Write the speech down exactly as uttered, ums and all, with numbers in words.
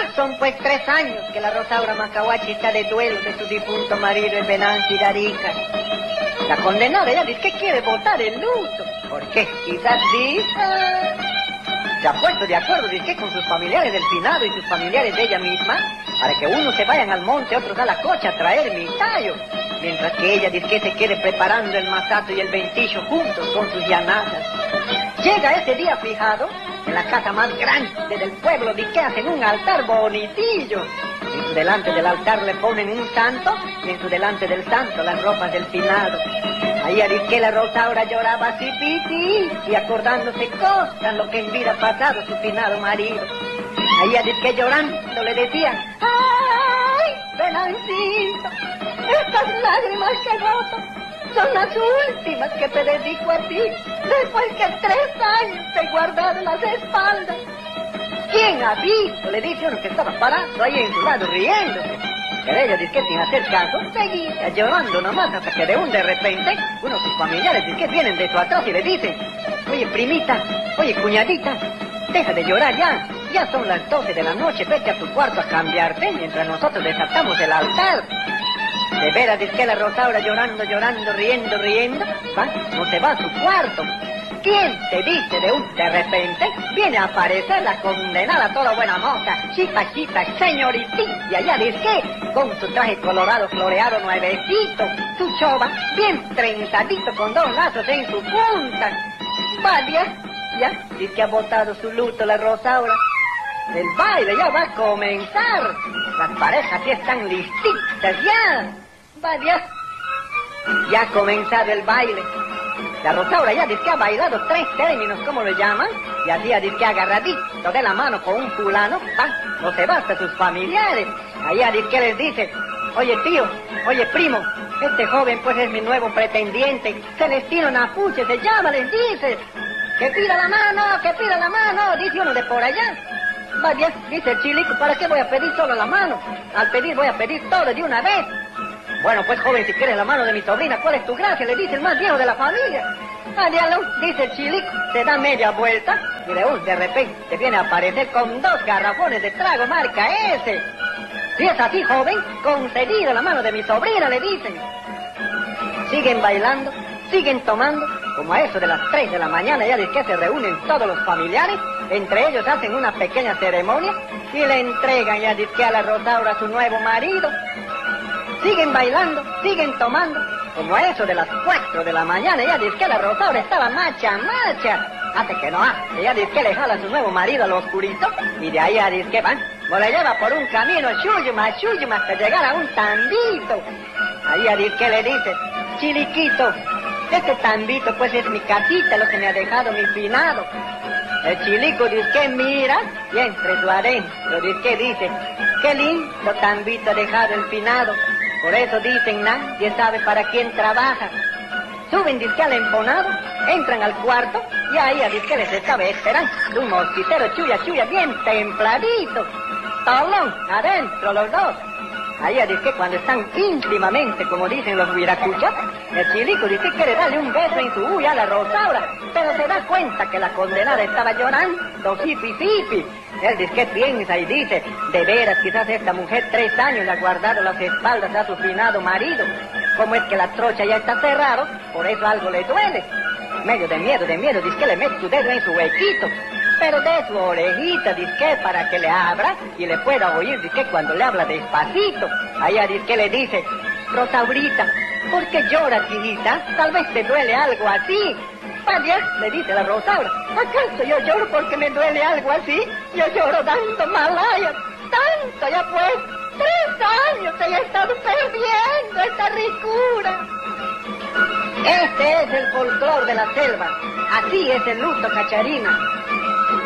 son pues tres años que la Rosaura Macahuachi está de duelo de su difunto marido en Venancio y Darica. La condenada ella dice que quiere botar el luto. ¿Por qué? Quizás dice... Se ha puesto de acuerdo, dice, con sus familiares del finado y sus familiares de ella misma, para que unos se vayan al monte, otros a la cocha a traer mi tallo. Mientras que ella dice que se quede preparando el masato y el ventillo juntos con sus llanadas. Llega ese día fijado, en la casa más grande del pueblo, dice que hacen un altar bonitillo. En su delante del altar le ponen un santo, y en su delante del santo las ropas del finado. Ahí a dice que la Rosaura lloraba así, piti, y acordándose cosas lo que en vida ha pasado su finado marido. Ahí a dice que llorando le decía, ¡ay, Venancito! Estas lágrimas que roto son las últimas que te dedico a ti, después que tres años te he guardado en las espaldas. ¿Quién ha visto? Le dice uno que estaba parado ahí en su lado riéndose. Pero ella dice que sin hacer caso, seguía llorando nomás hasta que de un de repente, uno de sus familiares dice que vienen de su atrás y le dicen, oye primita, oye cuñadita, deja de llorar ya, ya son las doce de la noche, vete a tu cuarto a cambiarte mientras nosotros desatamos el altar. De veras, dice que la Rosaura llorando, llorando, riendo, riendo, va, no se va a su cuarto. ¿Quién te dice de un de repente viene a aparecer la condenada toda buena moza, chipa, chipa, señoritita, y allá dice que con su traje colorado, floreado, nuevecito, su chova bien trenzadito con dos lazos en su punta? Vaya, ya, dice que ha botado su luto la Rosaura. El baile ya va a comenzar. Las parejas ya están listitas ya. Vaya, ya ha comenzado el baile. La Rosaura ya dice que ha bailado tres términos, ¿cómo lo llaman? Y así ya dice que agarradito de la mano con un fulano, va, no se va hasta sus familiares. Allá dice que les dice, oye tío, oye primo, este joven pues es mi nuevo pretendiente, Celestino Napuche se llama, les dice. Que pida la mano, que pida la mano, dice uno de por allá. Vaya, dice el chilico, ¿para qué voy a pedir solo la mano? Al pedir voy a pedir todo de una vez. Bueno, pues joven, si quieres la mano de mi sobrina, ¿cuál es tu gracia? Le dice el más viejo de la familia. Adiós, dice el chilico, se da media vuelta y de un de repente viene a aparecer con dos garrafones de trago marca ese. Si es así, joven, concedido la mano de mi sobrina, le dicen. Siguen bailando, siguen tomando, como a eso de las tres de la mañana ya dice que se reúnen todos los familiares, entre ellos hacen una pequeña ceremonia y le entregan ya dice que a la Rosaura a su nuevo marido. Siguen bailando, siguen tomando, como a eso de las cuatro de la mañana, ella dice que la Rosaura estaba marcha, marcha, hace que no hace, ella dice que le jala a su nuevo marido al oscurito, y de ahí ella dice que van, o le lleva por un camino, chuyuma, chuyuma, hasta llegar a un tambito. Ahí ella dice que le dice, chiliquito, este tambito pues es mi casita, lo que me ha dejado mi finado. El chilico dice que mira, y entre su adentro dice que dice, qué lindo tambito ha dejado el finado. Por eso dicen, nadie sabe para quién trabaja. Suben disque al emponado, entran al cuarto, y ahí a disque les estaba esperando un mosquitero chuya chuya bien templadito. Tolón, adentro los dos. Ahí a disque cuando están íntimamente, como dicen los huiracuchas, el chilico dice que quiere darle un beso en su uña a la Rosaura, pero se da cuenta que la condenada estaba llorando, hipi hipi. Él dice que piensa y dice, de veras, quizás esta mujer tres años le ha guardado las espaldas a su finado marido. Como es que la trocha ya está cerrada, por eso algo le duele. Medio de miedo, de miedo, dice que le mete su dedo en su huequito, pero de su orejita, dice que para que le abra y le pueda oír, dice que cuando le habla despacito. Allá dice que le dice, Rosaurita, ¿por qué lloras, hijita? Tal vez te duele algo así. Vaya, le dice la Rosaura, ¿acaso yo lloro porque me duele algo así? Yo lloro dando malaya, tanto ya pues, tres años te he estado perdiendo esta ricura. Este es el folclor de la selva, así es el luto, cacharina.